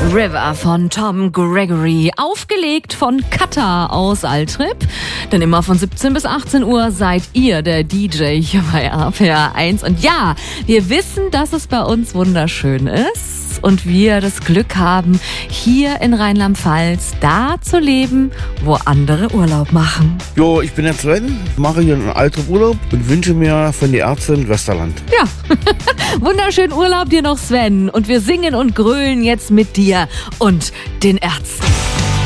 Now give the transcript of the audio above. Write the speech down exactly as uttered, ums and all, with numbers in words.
River von Tom Gregory, aufgelegt von Kata aus Altrip. Denn immer von siebzehn bis achtzehn Uhr seid ihr der D J hier bei R P R eins. Und ja, wir wissen, dass es bei uns wunderschön ist und wir das Glück haben, hier in Rheinland-Pfalz da zu leben, wo andere Urlaub machen. Jo, ich bin der Sven, mache hier einen Altrip Urlaub und wünsche mir von die Ärzte in Westerland. Ja, wunderschönen Urlaub dir noch, Sven. Und wir singen und grölen jetzt mit dir und den Ärzten.